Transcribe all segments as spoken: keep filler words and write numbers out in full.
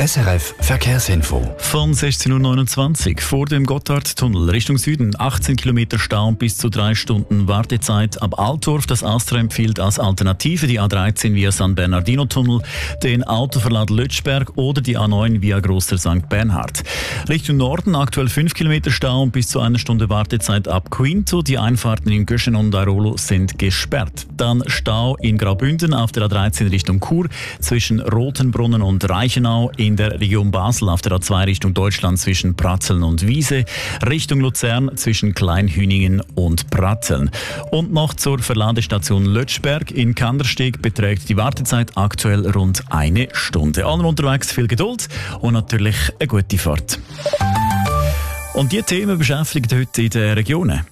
S R F Verkehrsinfo. Von sechzehn Uhr neunundzwanzig vor dem Gotthardtunnel Richtung Süden achtzehn Kilometer Stau und bis zu drei Stunden Wartezeit ab Altdorf. Das Astra empfiehlt als Alternative die A dreizehn via San Bernardino-Tunnel, den Autoverlad Lötschberg oder die A neun via Grosser Sankt Bernhard. Richtung Norden aktuell fünf Kilometer Stau und bis zu einer Stunde Wartezeit ab Quinto. Die Einfahrten in Göschen und Airolo sind gesperrt. Dann Stau in Graubünden auf der A dreizehn Richtung Chur zwischen Rotenbrunnen und Reichenau, in der Region Basel auf der A zwei Richtung Deutschland zwischen Pratzeln und Wiese, Richtung Luzern zwischen Kleinhüningen und Pratzeln. Und noch zur Verladestation Lötschberg in Kandersteg beträgt die Wartezeit aktuell rund eine Stunde. Allen unterwegs viel Geduld und natürlich eine gute Fahrt. Und diese Themen beschäftigen heute in den Regionen.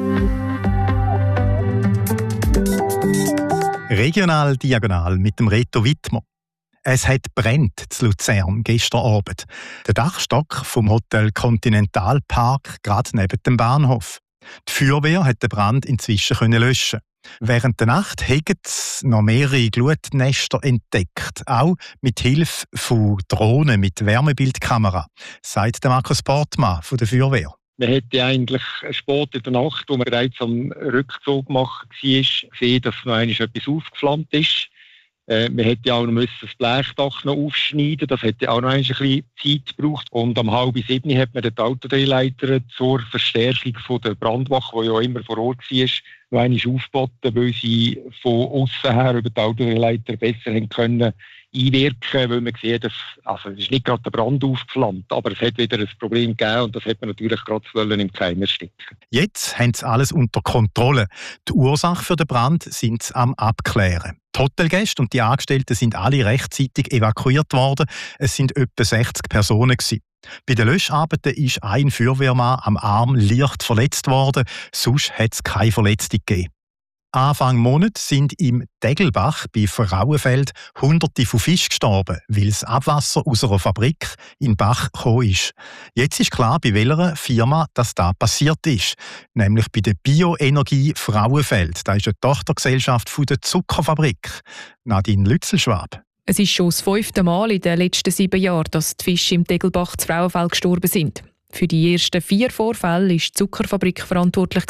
Regional Diagonal mit dem Reto Wittmer. Es hat brennt zu Luzern gestern Abend. Der Dachstock vom Hotel Continental Park gerade neben dem Bahnhof. Die Feuerwehr hat den Brand inzwischen können löschen. Während der Nacht haben sie noch mehrere Glutnester entdeckt, auch mit Hilfe von Drohnen mit Wärmebildkamera, sagt Markus Portmann von der Feuerwehr. Man hätte eigentlich spät in der Nacht, wo man bereits am Rückzug gemacht war, gesehen, dass noch einmal etwas aufgeflammt ist. Äh, man hätte auch noch das Blechdach noch aufschneiden, das hätte auch noch ein bisschen Zeit gebraucht. Und um halb sieben hat man den Autodrehleiter zur Verstärkung von der Brandwache, die ja immer vor Ort war, noch einmal aufgeboten, weil sie von außen her über die Autodrehleiter besser haben können einwirken, weil man sieht, dass, also es ist nicht gerade der Brand aufgeflammt, aber es hat wieder ein Problem gegeben und das hat man natürlich gerade wollen im Keim ersticken. Jetzt haben sie alles unter Kontrolle. Die Ursache für den Brand sind sie am Abklären. Die Hotelgäste und die Angestellten sind alle rechtzeitig evakuiert worden. Es sind etwa sechzig Personen gewesen. Bei den Löscharbeiten ist ein Feuerwehrmann am Arm leicht verletzt worden, sonst hat es keine Verletzung gegeben. Anfang Monat sind im Degelbach bei Frauenfeld Hunderte von Fischen gestorben, weil das Abwasser aus einer Fabrik in den Bach gekommen ist. Jetzt ist klar, bei welcher Firma das da passiert ist. Nämlich bei der Bioenergie Frauenfeld. Das ist eine Tochtergesellschaft von der Zuckerfabrik. Nadine Lützelschwab. Es ist schon das fünfte Mal in den letzten sieben Jahren, dass die Fische im Degelbach zu Frauenfeld gestorben sind. Für die ersten vier Vorfälle war die Zuckerfabrik verantwortlich.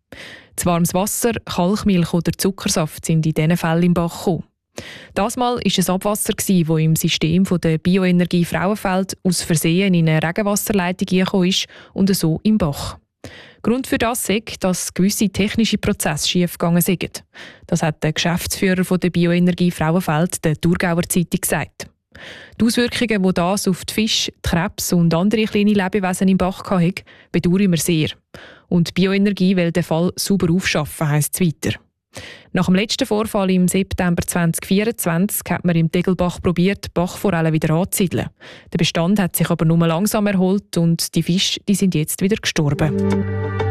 Das warmes Wasser, Kalkmilch oder Zuckersaft sind in diesen Fällen im Bach gekommen. Das Mal war es ein Abwasser, das im System der Bioenergie Frauenfeld aus Versehen in eine Regenwasserleitung gekommen ist und so im Bach. Grund für das ist, dass gewisse technische Prozesse schiefgegangen sind. Das hat der Geschäftsführer der Bioenergie Frauenfeld der Thurgauer Zeitung gesagt. Die Auswirkungen, die das auf die Fische, die Krebs und andere kleine Lebewesen im Bach hatte, bedauern wir sehr. Und die Bioenergie will den Fall sauber aufschaffen, heisst es weiter. Nach dem letzten Vorfall im September zweitausendvierundzwanzig hat man im Degelbach probiert, die Bachforellen wieder anzusiedeln. Der Bestand hat sich aber nur langsam erholt und die Fische die sind jetzt wieder gestorben.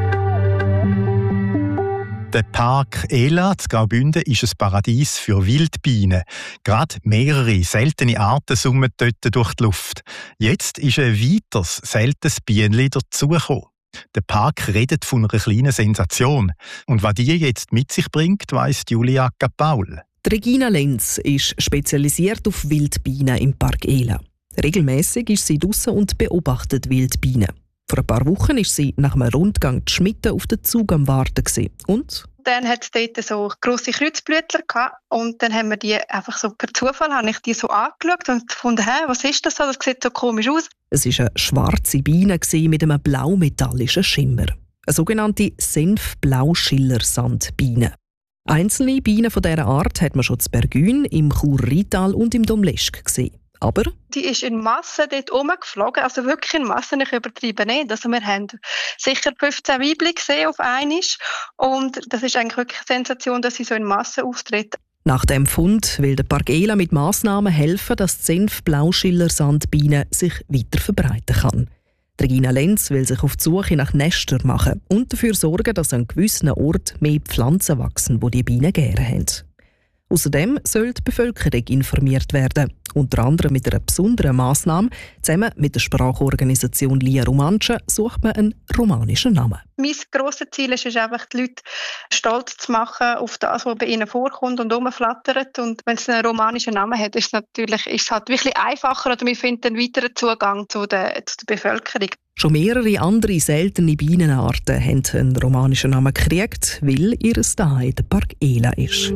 Der Park Ela zu Graubünden ist ein Paradies für Wildbienen. Gerade mehrere seltene Arten summen dort durch die Luft. Jetzt ist ein weiteres seltenes Bienenli dazugekommen. Der Park redet von einer kleinen Sensation. Und was die jetzt mit sich bringt, weiss Julia Capaul. Regina Lenz ist spezialisiert auf Wildbienen im Park Ela. Regelmäßig ist sie draussen und beobachtet Wildbienen. Vor ein paar Wochen war sie nach einem Rundgang die Schmitten auf den Zug am Warten. Und dann hat es dort so grosse Kreuzblütler gehabt und dann haben wir die einfach so per Zufall habe ich die so angeschaut und gefunden, hä, was ist das so? Das sieht so komisch aus. Es war eine schwarze Biene mit einem blau-metallischen Schimmer. Eine sogenannte Senf-Blau-Schiller-Sandbiene. Einzelne Bienen von dieser Art hat man schon in Bergün, im Chur-Rital und im Domleschg gesehen. Aber die ist in Massen dort rumgeflogen, also wirklich in Massen, ich übertreibe nicht. Also wir haben sicher fünfzehn Weibchen gesehen auf einmal und das ist eigentlich wirklich eine Sensation, dass sie so in Massen auftreten. Nach dem Fund will der Park Ela mit Massnahmen helfen, dass die Senf-Blau-Schiller-Sandbiene sich weiter verbreiten kann. Regina Lenz will sich auf die Suche nach Nestern machen und dafür sorgen, dass an gewissen Orten mehr Pflanzen wachsen, die die Bienen gerne haben. Außerdem soll die Bevölkerung informiert werden. Unter anderem mit einer besonderen Massnahme. Zusammen mit der Sprachorganisation Lia Romanche sucht man einen romanischen Namen. Mein grosses Ziel ist es einfach, die Leute stolz zu machen auf das, was bei ihnen vorkommt und rumflattert. Und wenn es einen romanischen Namen hat, ist es natürlich ist es halt wirklich einfacher oder wir finden einen weiteren Zugang zu der, zu der Bevölkerung. Schon mehrere andere seltene Bienenarten haben einen romanischen Namen gekriegt, weil ihr Star in der Park Ela ist.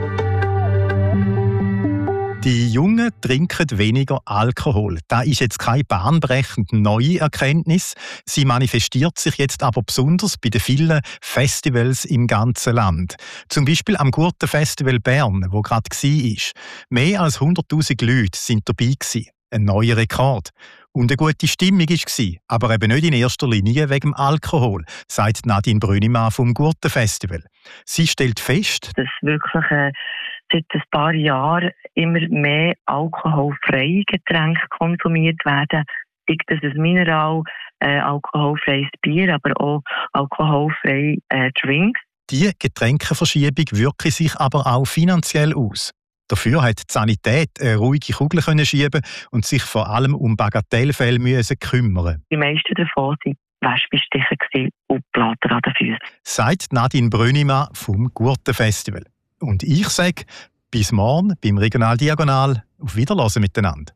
Die Jungen trinken weniger Alkohol. Das ist jetzt keine bahnbrechende neue Erkenntnis. Sie manifestiert sich jetzt aber besonders bei den vielen Festivals im ganzen Land. Zum Beispiel am Gurtenfestival Bern, wo gerade war. Mehr als hunderttausend Leute sind dabei gewesen. Ein neuer Rekord. Und eine gute Stimmung war, aber eben nicht in erster Linie wegen dem Alkohol, sagt Nadine Brünnimann vom Gurtenfestival. Sie stellt fest, dass wirklich äh, seit ein paar Jahren immer mehr alkoholfreie Getränke konsumiert werden. Sei das ein Mineral, äh, alkoholfreies Bier, aber auch alkoholfreie äh, Drinks. Die Getränkeverschiebung wirkt sich aber auch finanziell aus. Dafür hat die Sanität eine ruhige Kugel können schieben und sich vor allem um Bagatellfälle müssen kümmern. Die meisten davon waren Wespenstiche und Blatter an den Füßen. Sagt Nadine Brünnimann vom Gurtenfestival. Und ich sage, bis morgen beim Regional Diagonal. Auf Wiederhören miteinander.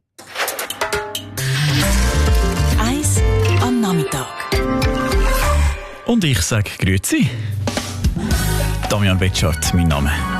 Eis am Nachmittag. Und ich sage Grüezi. Damian Betschart, mein Name.